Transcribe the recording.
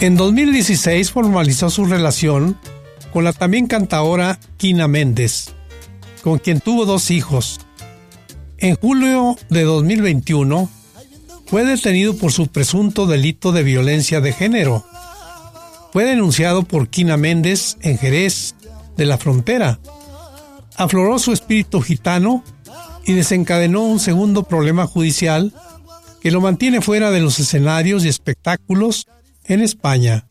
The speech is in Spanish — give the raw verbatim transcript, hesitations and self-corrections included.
En dos mil dieciséis formalizó su relación con la también cantaora Quina Méndez, con quien tuvo dos hijos. En julio de dos mil veintiuno fue detenido por su presunto delito de violencia de género. Fue denunciado por Quina Méndez en Jerez de la Frontera. Afloró su espíritu gitano y desencadenó un segundo problema judicial que lo mantiene fuera de los escenarios y espectáculos en España.